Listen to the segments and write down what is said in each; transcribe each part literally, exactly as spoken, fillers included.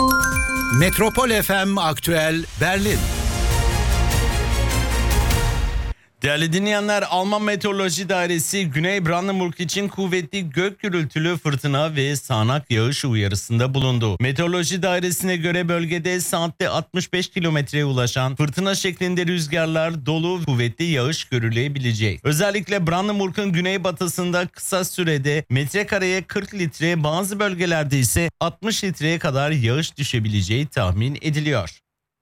Metropol F M Aktüel Berlin. Değerli dinleyenler, Alman Meteoroloji Dairesi Güney Brandenburg için kuvvetli gök gürültülü fırtına ve sağanak yağış uyarısında bulundu. Meteoroloji Dairesi'ne göre bölgede saatte altmış beş kilometreye ulaşan fırtına şeklinde rüzgarlar, dolu kuvvetli yağış görülebilecek. Özellikle Brandenburg'un güneybatısında kısa sürede metrekareye kırk litre, bazı bölgelerde ise altmış litreye kadar yağış düşebileceği tahmin ediliyor.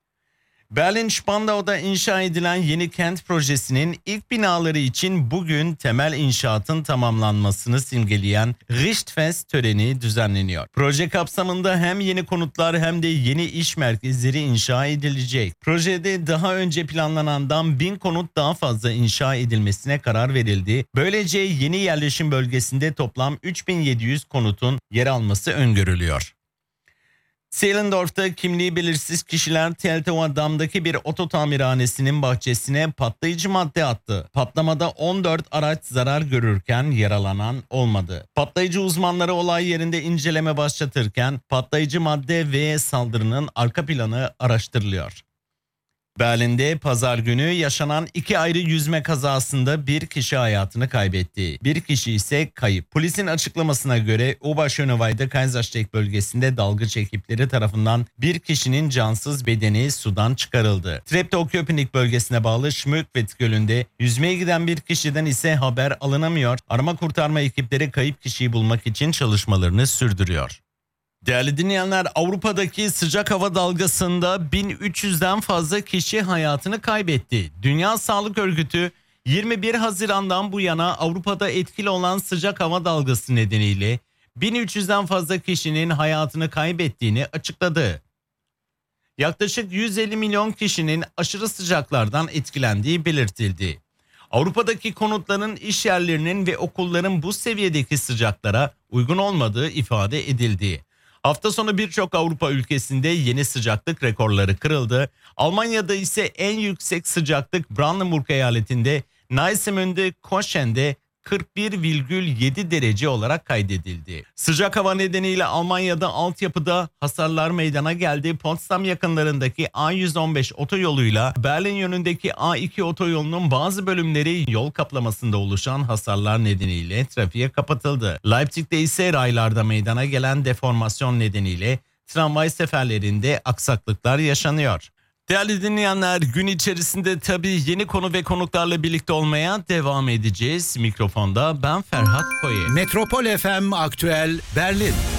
Berlin-Spandau'da inşa edilen yeni kent projesinin ilk binaları için bugün temel inşaatın tamamlanmasını simgeleyen Richtfest töreni düzenleniyor. Proje kapsamında hem yeni konutlar hem de yeni iş merkezleri inşa edilecek. Projede daha önce planlanandan bin konut daha fazla inşa edilmesine karar verildi. Böylece yeni yerleşim bölgesinde toplam üç bin yedi yüz konutun yer alması öngörülüyor. Zehlendorf'ta kimliği belirsiz kişiler Teltow-Damm'daki bir oto tamirhanesinin bahçesine patlayıcı madde attı. Patlamada on dört araç zarar görürken yaralanan olmadı. Patlayıcı uzmanları olay yerinde inceleme başlatırken patlayıcı madde ve saldırının arka planı araştırılıyor. Berlin'de pazar günü yaşanan iki ayrı yüzme kazasında bir kişi hayatını kaybetti. Bir kişi ise kayıp. Polisin açıklamasına göre Oberschönewald'de Kaiserstedt bölgesinde dalgıç ekipleri tarafından bir kişinin cansız bedeni sudan çıkarıldı. Treptow-Köpenick bölgesine bağlı Schmöckwitt Gölü'nde yüzmeye giden bir kişiden ise haber alınamıyor. Arama kurtarma ekipleri kayıp kişiyi bulmak için çalışmalarını sürdürüyor. Değerli dinleyenler, Avrupa'daki sıcak hava dalgasında bin üç yüzden fazla kişi hayatını kaybetti. Dünya Sağlık Örgütü yirmi bir Haziran'dan bu yana Avrupa'da etkili olan sıcak hava dalgası nedeniyle bin üç yüzden fazla kişinin hayatını kaybettiğini açıkladı. Yaklaşık yüz elli milyon kişinin aşırı sıcaklardan etkilendiği belirtildi. Avrupa'daki konutların, iş yerlerinin ve okulların bu seviyedeki sıcaklara uygun olmadığı ifade edildi. Hafta sonu birçok Avrupa ülkesinde yeni sıcaklık rekorları kırıldı. Almanya'da ise en yüksek sıcaklık Brandenburg eyaletinde Neissemunde Koschen'de kırk bir virgül yedi derece olarak kaydedildi. Sıcak hava nedeniyle Almanya'da altyapıda hasarlar meydana geldi. Potsdam yakınlarındaki A yüz on beş otoyoluyla Berlin yönündeki A iki otoyolunun bazı bölümleri yol kaplamasında oluşan hasarlar nedeniyle trafiğe kapatıldı. Leipzig'te ise raylarda meydana gelen deformasyon nedeniyle tramvay seferlerinde aksaklıklar yaşanıyor. Değerli dinleyenler, gün içerisinde tabii yeni konu ve konuklarla birlikte olmaya devam edeceğiz. Mikrofonda ben Ferhat Koye. Metropol F M Aktüel Berlin.